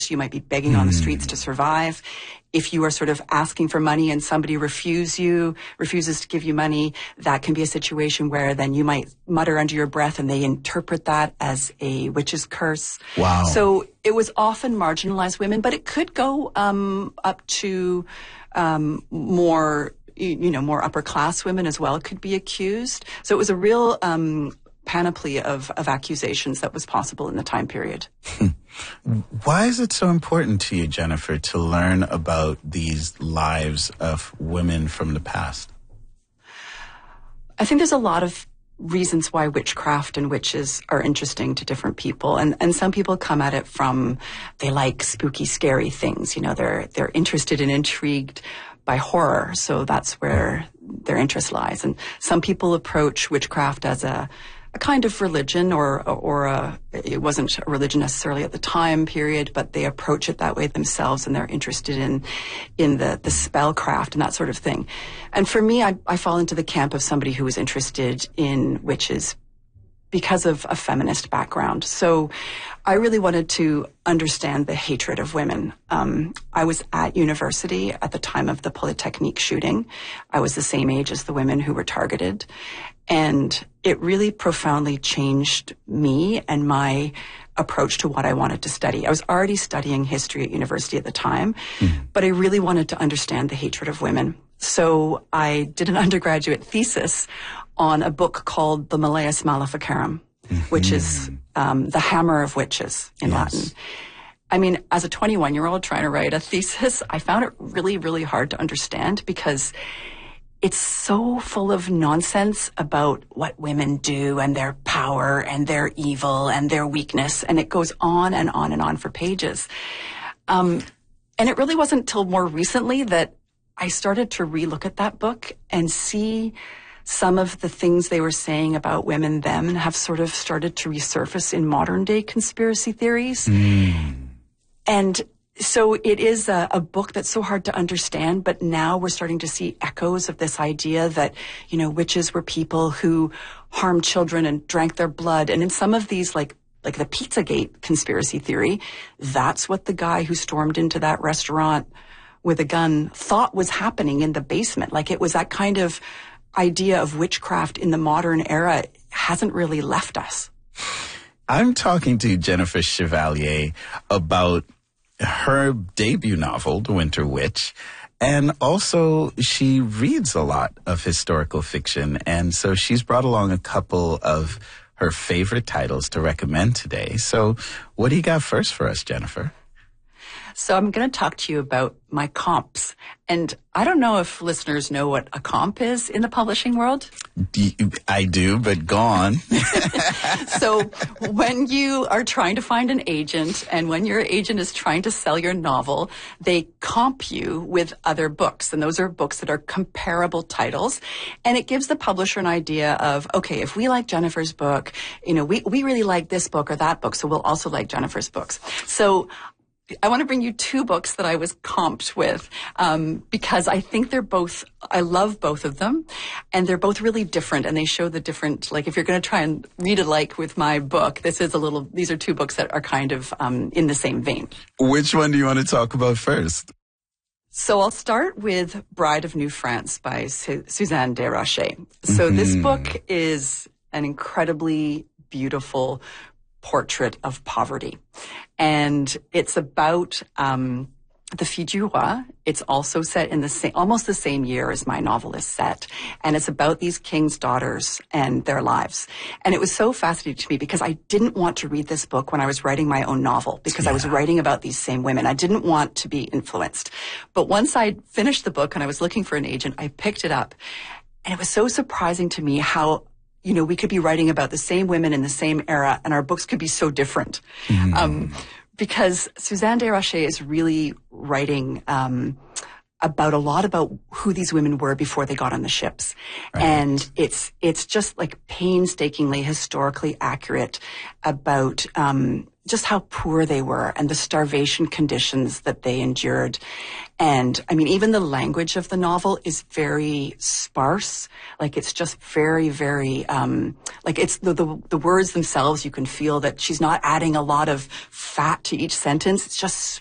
You might be begging on the streets to survive. If you are sort of asking for money and somebody refuses to give you money, that can be a situation where then you might mutter under your breath and they interpret that as a witch's curse. Wow. So it was often marginalized women, but it could go up to more upper class women as well could be accused. So it was a real panoply of accusations that was possible in the time period. Why is it so important to you, Jennifer, to learn about these lives of women from the past? I think there's a lot of reasons why witchcraft and witches are interesting to different people. And some people come at it from, they like spooky, scary things. They're interested and intrigued by horror. So that's where their interest lies. And some people approach witchcraft as a kind of religion or it wasn't a religion necessarily at the time period, but they approach it that way themselves and they're interested in the spellcraft and that sort of thing. And for me, I fall into the camp of somebody who is interested in witches because of a feminist background. So I really wanted to understand the hatred of women. I was at university at the time of the Polytechnique shooting. I was the same age as the women who were targeted. And it really profoundly changed me and my approach to what I wanted to study. I was already studying history at university at the time, but I really wanted to understand the hatred of women. So I did an undergraduate thesis on a book called the Malleus Maleficarum, which is the hammer of witches in Latin. I mean, as a 21-year-old trying to write a thesis, I found it really, really hard to understand because it's so full of nonsense about what women do and their power and their evil and their weakness. And it goes on and on and on for pages. And it really wasn't till more recently that I started to relook at that book and see some of the things they were saying about women then have sort of started to resurface in modern day conspiracy theories. And so it is a book that's so hard to understand, but now we're starting to see echoes of this idea that, witches were people who harmed children and drank their blood. And in some of these, like the Pizzagate conspiracy theory, that's what the guy who stormed into that restaurant with a gun thought was happening in the basement. Like it was that kind of idea of witchcraft in the modern era hasn't really left us. I'm talking to Jennifer Chevalier about her debut novel, The Winter Witch, and also she reads a lot of historical fiction, and so she's brought along a couple of her favorite titles to recommend today. So what do you got first for us, Jennifer? So I'm going to talk to you about my comps. And I don't know if listeners know what a comp is in the publishing world. I do, but go on. So when you are trying to find an agent and when your agent is trying to sell your novel, they comp you with other books. And those are books that are comparable titles. And it gives the publisher an idea of, okay, if we like Jennifer's book, we really like this book or that book, so we'll also like Jennifer's books. So I want to bring you two books that I was comped with because I think I love both of them, and they're both really different, and they show the different, like if you're going to try and read alike with my book, these are two books that are kind of in the same vein. Which one do you want to talk about first? So I'll start with Bride of New France by Suzanne Desrochers. So this book is an incredibly beautiful portrait of poverty. And it's about the Fille du Roi. It's also set in almost the same year as my novel is set. And it's about these kings' daughters and their lives. And it was so fascinating to me because I didn't want to read this book when I was writing my own novel because I was writing about these same women. I didn't want to be influenced. But once I finished the book and I was looking for an agent, I picked it up. And it was so surprising to me how we could be writing about the same women in the same era and our books could be so different. Because Suzanne Desrochers is really writing about a lot about who these women were before they got on the ships. Right. And it's just like painstakingly historically accurate about, just how poor they were and the starvation conditions that they endured. And I mean, even the language of the novel is very sparse. Like it's just very, very, like it's the words themselves. You can feel that she's not adding a lot of fat to each sentence. It's just